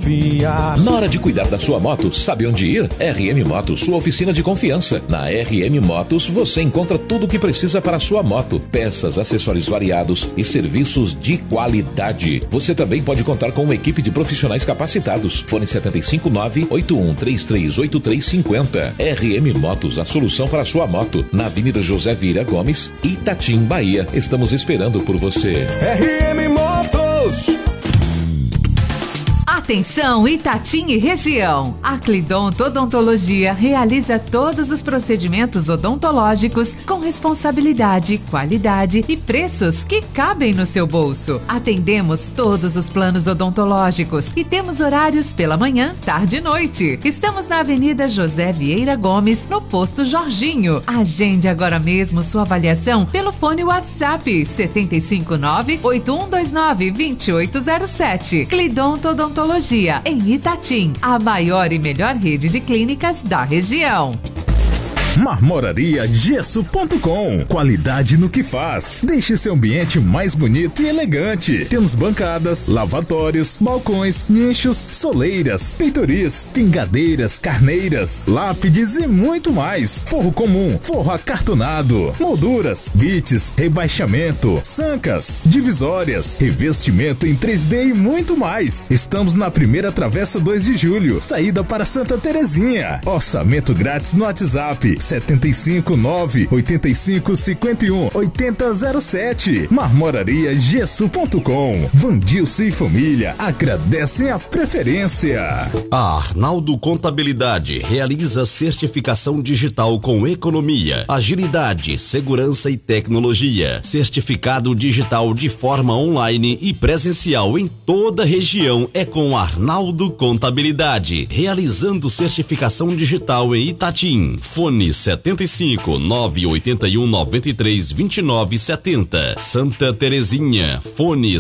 confiar. Na hora de cuidar da sua moto, sabe onde ir? RM Motos, sua oficina de confiança. Na RM Motos, você encontra tudo o que precisa para a sua moto. Peças, acessórios variados e serviços de qualidade. Você também pode contar com uma equipe de profissionais capacitados. Fone 759-81338350. RM Motos, a solução para a sua moto. Na Avenida José Vieira Gomes, Itatim, Bahia. Estamos esperando por você. RM Motos. Atenção Itatim e região. A Clidonto Odontologia realiza todos os procedimentos odontológicos com responsabilidade, qualidade e preços que cabem no seu bolso. Atendemos todos os planos odontológicos e temos horários pela manhã, tarde e noite. Estamos na Avenida José Vieira Gomes, no posto Jorginho. Agende agora mesmo sua avaliação pelo fone WhatsApp 759-8129-2807. Clidonto Odontologia em Itatim, a maior e melhor rede de clínicas da região. Marmorariagesso.com. Qualidade no que faz. Deixe seu ambiente mais bonito e elegante. Temos bancadas, lavatórios, balcões, nichos, soleiras, peitoris, pingadeiras, carneiras, lápides e muito mais. Forro comum, forro acartonado, molduras, vites, rebaixamento, sancas, divisórias, revestimento em 3D e muito mais. Estamos na primeira Travessa 2 de Julho, saída para Santa Terezinha. Orçamento grátis no WhatsApp 759-8551-8007. Marmorariagesso.com. Vandilson e família agradecem a preferência. A Arnaldo Contabilidade realiza certificação digital com economia, agilidade, segurança e tecnologia. Certificado digital de forma online e presencial em toda a região é com Arnaldo Contabilidade. Realizando certificação digital em Itatim. Fone 75-981-93-29-70. Santa Terezinha. Fone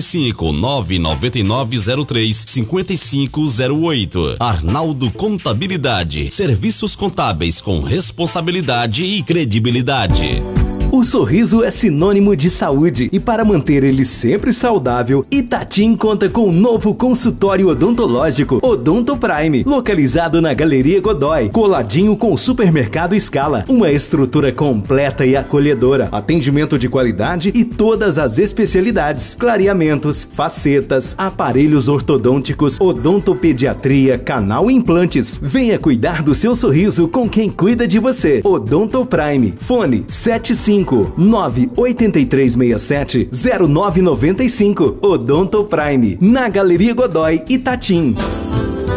75-99903-5508. Arnaldo Contabilidade. Serviços contábeis com responsabilidade e credibilidade. O sorriso é sinônimo de saúde e para manter ele sempre saudável, Itatim conta com um novo consultório odontológico, Odonto Prime, localizado na Galeria Godoy, coladinho com o Supermercado Scala. Uma estrutura completa e acolhedora, atendimento de qualidade e todas as especialidades, clareamentos, facetas, aparelhos ortodônticos, odontopediatria, canal e implantes. Venha cuidar do seu sorriso com quem cuida de você. Odonto Prime, fone 759-8367-0995. Odonto Prime, na Galeria Godoy, Itatim.